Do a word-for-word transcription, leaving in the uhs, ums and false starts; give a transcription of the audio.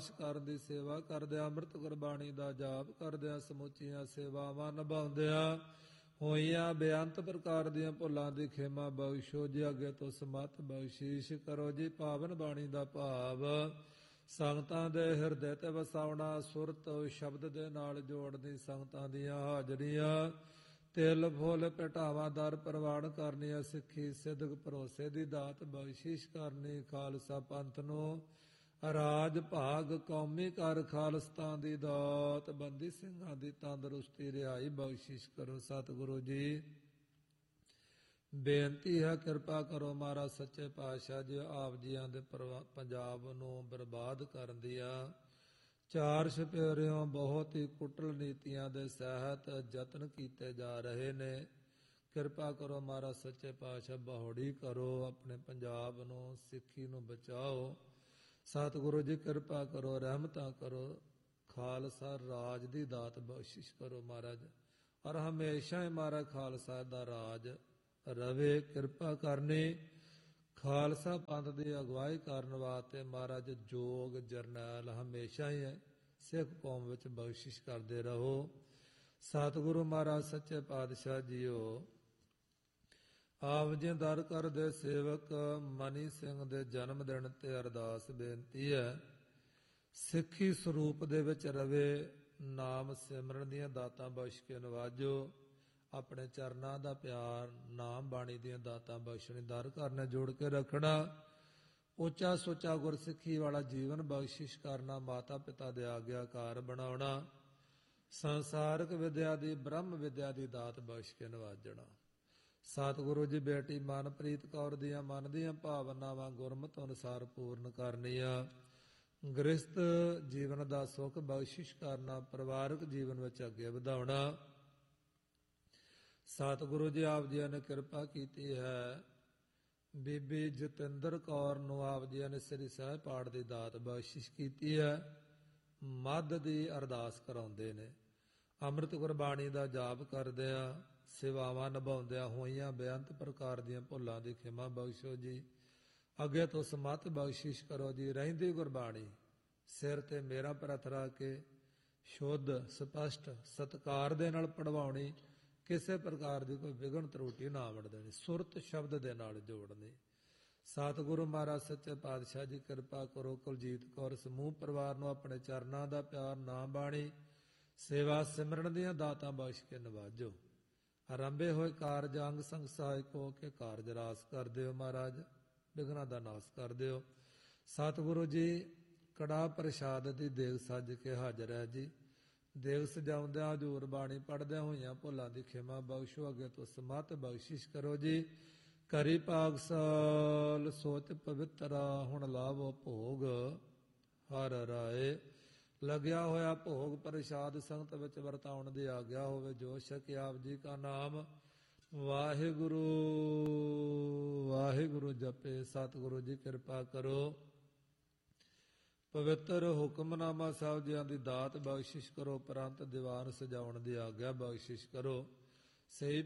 ਪ੍ਰਕਾਸ਼ ਕਰਨ ਦੀ ਸੇਵਾ ਕਰਦਿਆਂ, ਅੰਮ੍ਰਿਤ ਗੁਰਬਾਣੀ ਦਾ ਜਾਪ ਕਰਦਿਆਂ, ਸਮੁੱਚੀਆਂ ਸੇਵਾਵਾਂ ਨਿਭਾਉਂਦਿਆਂ ਹੋਈਆਂ ਬੇਅੰਤ ਪ੍ਰਕਾਰ ਦੀਆਂ ਭੁੱਲਾਂ ਦੀ ਖੇਮਾ ਬਖਸ਼ੋ ਜੀ। ਅੱਗੇ ਤੋਂ ਸਮਤ ਬਖਸ਼ੀਸ਼ ਕਰੋ ਜੀ। ਪਾਵਨ ਬਾਣੀ ਦਾ ਭਾਵ ਸੰਗਤਾਂ ਦੇ ਹਿਰਦੇ ਤੇ ਵਸਾਉਣਾ, ਸੁਰਤ ਸ਼ਬਦ ਦੇ ਨਾਲ ਜੋੜਨੀ, ਸੰਗਤਾਂ ਦੀਆਂ ਹਾਜ਼ਰੀਆਂ ਤਿਲ ਫੁੱਲ ਭਟਾਵਾਂ ਦਰ ਪ੍ਰਵਾਨ ਕਰਨੀਆਂ, ਸਿੱਖੀ ਸਿਦਕ ਭਰੋਸੇ ਦੀ ਦਾਤ ਬਖਸ਼ਿਸ਼ ਕਰਨੀ, ਖਾਲਸਾ ਪੰਥ ਨੂੰ ਰਾਜ ਭਾਗ ਕੌਮੀ ਕਰ ਖਾਲਸਤਾਨ ਦੀ ਦਾਤ, ਬੰਦੀ ਸਿੰਘਾਂ ਦੀ ਤੰਦਰੁਸਤੀ ਰਿਹਾਈ ਬਖਸ਼ਿਸ਼ ਕਰੋ। ਸਤਿਗੁਰੂ ਜੀ ਬੇਨਤੀ ਹੈ ਕਿਰਪਾ ਕਰੋ ਮਹਾਰਾਜ ਸੱਚੇ ਪਾਤਸ਼ਾਹ ਜੀ, ਆਪ ਜੀਆਂ ਦੇ ਪੰਜਾਬ ਨੂੰ ਬਰਬਾਦ ਕਰਨ ਦੀਆਂ ਚਾਰ ਛਪੇਰਿਓਂ ਬਹੁਤ ਹੀ ਕੁਟਲ ਨੀਤੀਆਂ ਦੇ ਸਹਿਤ ਯਤਨ ਕੀਤੇ ਜਾ ਰਹੇ ਨੇ। ਕਿਰਪਾ ਕਰੋ ਮਹਾਰਾਜ ਸੱਚੇ ਪਾਤਸ਼ਾਹ, ਬਹੋੜੀ ਕਰੋ, ਆਪਣੇ ਪੰਜਾਬ ਨੂੰ ਸਿੱਖੀ ਨੂੰ ਬਚਾਓ। ਸਤਿਗੁਰੂ ਜੀ ਕਿਰਪਾ ਕਰੋ, ਰਹਿਮਤਾਂ ਕਰੋ, ਖਾਲਸਾ ਰਾਜ ਦੀ ਦਾਤ ਬਖਸ਼ਿਸ਼ ਕਰੋ ਮਹਾਰਾਜ, ਔਰ ਹਮੇਸ਼ਾ ਹੀ ਮਹਾਰਾਜ ਖਾਲਸਾ ਦਾ ਰਾਜ ਰਵੇ। ਕਿਰਪਾ ਕਰਨੀ ਖਾਲਸਾ ਪੰਥ ਦੀ ਅਗਵਾਈ ਕਰਨ ਵਾਸਤੇ ਮਹਾਰਾਜ ਜੋਗ ਜਰਨੈਲ ਹਮੇਸ਼ਾ ਹੀ ਹੈ ਸਿੱਖ ਕੌਮ ਵਿੱਚ ਬਖਸ਼ਿਸ਼ ਕਰਦੇ ਰਹੋ। ਸਤਿਗੁਰੂ ਮਹਾਰਾਜ ਸੱਚੇ ਪਾਤਸ਼ਾਹ ਜੀਓ, ਆਪ ਜੀ ਦਰ ਕਰ ਦੇ ਸੇਵਕ ਮਨੀ ਸਿੰਘ ਦੇ ਜਨਮ ਦਿਨ ਤੇ ਅਰਦਾਸ ਬੇਨਤੀ ਹੈ, ਸਿੱਖੀ ਸਰੂਪ ਦੇ ਵਿੱਚ ਰਵੇ, ਨਾਮ ਸਿਮਰਨ ਦੀਆਂ ਦਾਤਾਂ ਬਖਸ਼ ਕੇ ਨਵਾਜੋ, ਆਪਣੇ ਚਰਨਾਂ ਦਾ ਪਿਆਰ, ਨਾਮ ਬਾਣੀ ਦੀਆਂ ਦਾਤਾਂ ਬਖਸ਼ਣੀ, ਦਰ ਕਰਨਾ ਜੋੜ ਕੇ ਰੱਖਣਾ, ਉੱਚਾ ਸੁੱਚਾ ਗੁਰਸਿੱਖੀ ਵਾਲਾ ਜੀਵਨ ਬਖਸ਼ਿਸ਼ ਕਰਨਾ, ਮਾਤਾ ਪਿਤਾ ਦੇ ਆਗਿਆਕਾਰ ਬਣਾਉਣਾ, ਸੰਸਾਰਕ ਵਿਦਿਆ ਦੀ ਬ੍ਰਹਮ ਵਿਦਿਆ ਦੀ ਦਾਤ ਬਖਸ਼ ਕੇ ਨਵਾਜਣਾ। ਸਤਿਗੁਰੂ ਜੀ ਬੇਟੀ ਮਨਪ੍ਰੀਤ ਕੌਰ ਦੀਆਂ ਮਨ ਦੀਆਂ ਭਾਵਨਾਵਾਂ ਗੁਰਮਤਿ ਅਨੁਸਾਰ ਪੂਰਨ ਕਰਨੀਆਂ, ਗ੍ਰਸਤ ਜੀਵਨ ਦਾ ਸੁੱਖ ਬਖਸ਼ਿਸ਼ ਕਰਨਾ, ਪਰਿਵਾਰਕ ਜੀਵਨ ਵਿੱਚ ਅੱਗੇ ਵਧਾਉਣਾ। ਸਤਿਗੁਰੂ ਜੀ ਆਪ ਜੀ ਨੇ ਕਿਰਪਾ ਕੀਤੀ ਹੈ, ਬੀਬੀ ਜਤਿੰਦਰ ਕੌਰ ਨੂੰ ਆਪ ਜੀ ਨੇ ਸ੍ਰੀ ਸਹਿਜ ਪਾਠ ਦੀ ਦਾਤ ਬਖਸ਼ਿਸ਼ ਕੀਤੀ ਹੈ, ਮੱਧ ਦੀ ਅਰਦਾਸ ਕਰਾਉਂਦੇ ਨੇ, ਅੰਮ੍ਰਿਤ ਗੁਰਬਾਣੀ ਦਾ ਜਾਪ ਕਰਦਿਆਂ, ਸੇਵਾਵਾਂ ਨਿਭਾਉਂਦਿਆਂ ਹੋਈਆਂ ਬੇਅੰਤ ਪ੍ਰਕਾਰ ਦੀਆਂ ਭੁੱਲਾਂ ਦੀ ਖਿਮਾ ਬਖਸ਼ੋ ਜੀ। ਅੱਗੇ ਤੋਂ ਸਮਤ ਬਖਸ਼ਿਸ਼ ਕਰੋ ਜੀ। ਰਹਿੰਦੀ ਗੁਰਬਾਣੀ ਸਿਰ ਤੇ ਮੇਰਾ ਪ੍ਰਥ ਰੱਖ ਕੇ ਸ਼ੁੱਧ ਸਪਸ਼ਟ ਸਤਿਕਾਰ ਦੇ ਨਾਲ ਪੜਵਾਉਣੀ, ਕਿਸੇ ਪ੍ਰਕਾਰ ਦੀ ਕੋਈ ਵਿਘਨ ਤਰੁਟੀ ਨਾ ਵੜ ਦੇਣੀ, ਸੁਰਤ ਸ਼ਬਦ ਦੇ ਨਾਲ ਜੋੜਨੀ। ਸਤਿਗੁਰੂ ਮਹਾਰਾਜ ਸੱਚੇ ਪਾਤਸ਼ਾਹ ਜੀ ਕਿਰਪਾ ਕਰੋ, ਕੁਲਜੀਤ ਕੌਰ ਸਮੂਹ ਪਰਿਵਾਰ ਨੂੰ ਆਪਣੇ ਚਰਨਾਂ ਦਾ ਪਿਆਰ, ਨਾਮ ਬਾਣੀ ਸੇਵਾ ਸਿਮਰਨ ਦੀਆਂ ਦਾਤਾਂ ਬਖਸ਼ ਕੇ ਨਵਾਜੋ। ਆਰੰਭੇ ਹੋਏ ਕਾਰਜ ਅੰਗ ਸੰਗ ਸਹਾਇਕ ਹੋ ਕੇ ਕਾਰਜ ਰਾਸ ਕਰ ਦਿਓ ਮਹਾਰਾਜ, ਵਿਘਨਾਂ ਦਾ ਨਾਸ ਕਰ ਦਿਓ। ਸਤਿਗੁਰੂ ਜੀ ਕੜਾ ਪ੍ਰਸ਼ਾਦ ਦੀ ਦੇਗ ਸੱਜ ਕੇ ਹਾਜ਼ਰ ਹੈ ਜੀ, ਦੇਗ ਸਜਾਉਂਦਿਆਂ ਹਜ਼ੂਰ ਬਾਣੀ ਪੜ੍ਹਦਿਆਂ ਹੋਈਆਂ ਭੁੱਲਾਂ ਦੀ ਖਿਮਾ ਬਖਸ਼ੋ। ਅੱਗੇ ਤੋਂ ਸਮਤ ਬਖਸ਼ਿਸ਼ ਕਰੋ ਜੀ। ਕਰੀ ਪਾਕਸਾਲ ਸੋਚ ਪਵਿੱਤਰਾ, ਹੁਣ ਲਾਵੋ ਭੋਗ ਹਰ ਰਾਏ। ਲੱਗਿਆ ਹੋਇਆ ਭੋਗ ਪ੍ਰਸ਼ਾਦ ਸੰਗਤ ਵਿੱਚ ਵਰਤਾਉਣ ਦੀ ਆਗਿਆ ਹੋਵੇ। ਜੋ ਛਕੇ ਆਪ ਜੀ ਕਾ ਨਾਮ ਵਾਹਿਗੁਰੂ ਵਾਹਿਗੁਰੂ ਜਪੇ। ਸਤਿਗੁਰੂ ਜੀ ਕਿਰਪਾ ਕਰੋ, ਪਵਿੱਤਰ ਹੁਕਮਨਾਮਾ ਸਾਹਿਬ ਜੀਆਂ ਦੀ ਦਾਤ ਬਖਸ਼ਿਸ਼ ਕਰੋ, ਉਪਰੰਤ ਦੀਵਾਨ ਸਜਾਉਣ ਦੀ ਆਗਿਆ ਬਖਸ਼ਿਸ਼ ਕਰੋ। ਸਹੀ